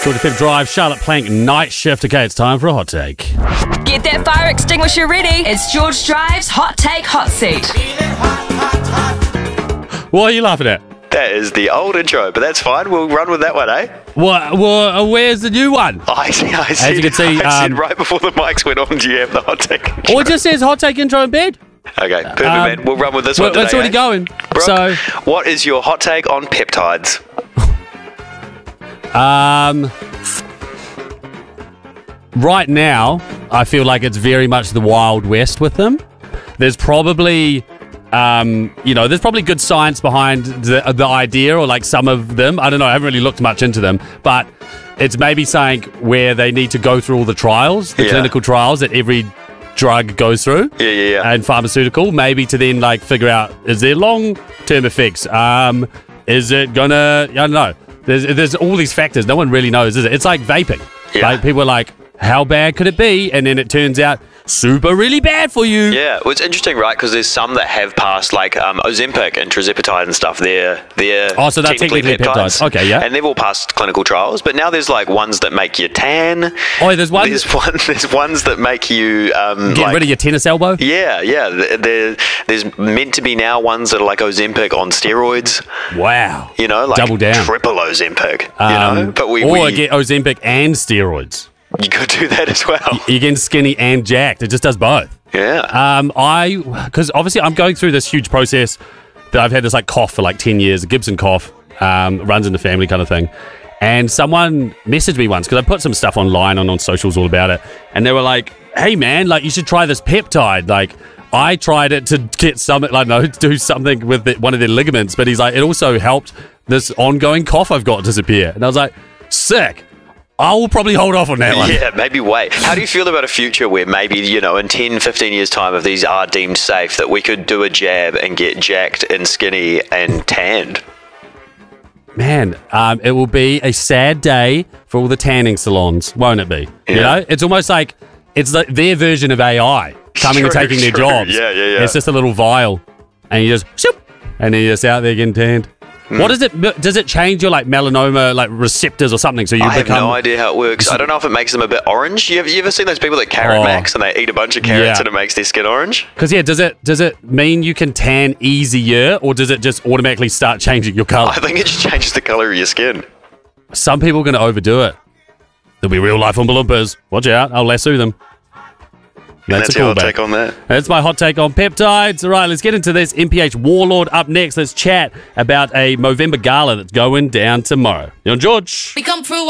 Georgia Fifth Drive, Charlotte Plank, night shift. Okay, it's time for a hot take. Get that fire extinguisher ready. It's George Drive's Hot Take Hot Seat. What are you laughing at? That is the old intro, but that's fine. We'll run with that one, eh? Well, where's the new one? I see. As you can see, I said right before the mics went on, do you have the hot take intro? Oh, it just says hot take intro in bed. Okay, perfect, man. We'll run with this one today. It's already going. Brooke, So, what is your hot take on peptides? right now, I feel like it's very much the Wild West with them. There's probably, there's probably good science behind the idea, or like some of them. I don't know. I haven't really looked much into them, but it's maybe something where they need to go through all the trials, the clinical trials that every drug goes through. Yeah. And pharmaceutical, maybe to then like figure out, is there long-term effects? Is it gonna, I don't know. There's all these factors. No one really knows, is it? It's like vaping. Yeah. Like people are like, how bad could it be? And then it turns out super really bad for you. Yeah, well, it's interesting, right? Because there's some that have passed, like Ozempic and Tirzepatide and stuff. They're so they're technically peptides. Okay, yeah. And they've all passed clinical trials, but now there's like ones that make you tan. Oh, there's one. There's ones that make you get rid of your tennis elbow. Yeah. There's meant to be now ones that are like Ozempic on steroids. Wow. You know, like double down. Triple Ozempic. But we get Ozempic and steroids. You could do that as well. You're getting skinny and jacked. It just does both. Yeah. Because obviously I'm going through this huge process that I've had this like cough for like 10 years, a Gibson cough, runs in the family kind of thing. And someone messaged me once, because I put some stuff online on socials all about it. And they were like, hey man, like you should try this peptide. Like I tried it to get something, like do something with one of their ligaments. But he's like, it also helped this ongoing cough I've got disappear. And I was like, sick. I will probably hold off on that one. Yeah, maybe wait. How do you feel about a future where maybe, in 10, 15 years' time, if these are deemed safe, that we could do a jab and get jacked and skinny and tanned? Man, it will be a sad day for all the tanning salons, won't it be? Yeah. You know, it's almost like it's their version of AI coming and taking their jobs. Yeah. It's just a little vial, and you just, shoop, and then you're just out there getting tanned. What is it? Does it change your like melanoma like receptors or something? So you I have no idea how it works. I don't know if it makes them a bit orange. You ever seen those people that carrot max and they eat a bunch of carrots and it makes their skin orange? Because does it mean you can tan easier, or does it just automatically start changing your color? I think it just changes the color of your skin. Some people are going to overdo it. There'll be real life Oompa Loompas. Watch out! I'll lasso them. That's your hot take on that. That's my hot take on peptides. All right, let's get into this. MPH Warlord up next. Let's chat about a Movember gala that's going down tomorrow. You're on George.